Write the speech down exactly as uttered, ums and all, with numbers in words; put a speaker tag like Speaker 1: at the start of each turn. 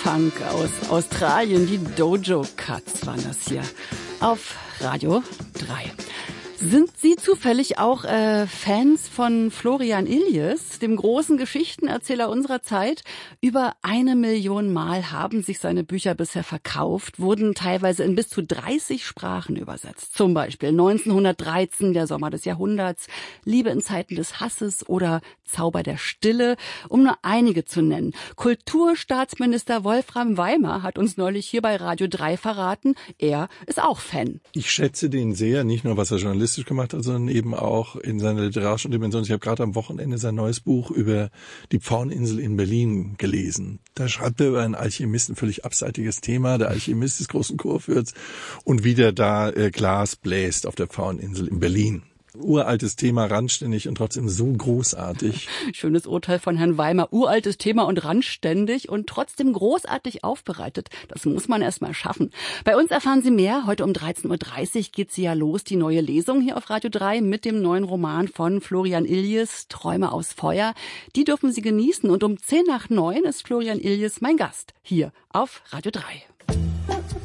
Speaker 1: Funk aus Australien. Die Dojo Cuts waren das hier auf Radio drei. Sind Sie zufällig auch äh, Fans von Florian Illies, dem großen Geschichtenerzähler unserer Zeit? Über eine Million Mal haben sich seine Bücher bisher verkauft, wurden teilweise in bis zu dreißig Sprachen übersetzt. Zum Beispiel neunzehnhundertdreizehn, Der Sommer des Jahrhunderts, Liebe in Zeiten des Hasses oder Zauber der Stille, um nur einige zu nennen. Kulturstaatsminister Wolfram Weimer hat uns neulich hier bei Radio drei verraten, er ist auch Fan.
Speaker 2: Ich schätze den sehr, nicht nur was er journalistisch gemacht hat, sondern eben auch in seiner literarischen Dimension. Ich habe gerade am Wochenende sein neues Buch über die Pfaueninsel in Berlin gelesen. Da schreibt er über einen Alchemisten, völlig abseitiges Thema, der Alchemist des großen Kurfürsts und wie der da äh, Glas bläst auf der Pfaueninsel in Berlin. Uraltes Thema, randständig und trotzdem so großartig.
Speaker 1: Schönes Urteil von Herrn Weimer. Uraltes Thema und randständig und trotzdem großartig aufbereitet. Das muss man erst mal schaffen. Bei uns erfahren Sie mehr. Heute um dreizehn Uhr dreißig geht sie ja los, die neue Lesung hier auf Radio drei mit dem neuen Roman von Florian Illies, Träume aus Feuer. Die dürfen Sie genießen. Und um zehn nach neun ist Florian Illies mein Gast hier auf Radio drei.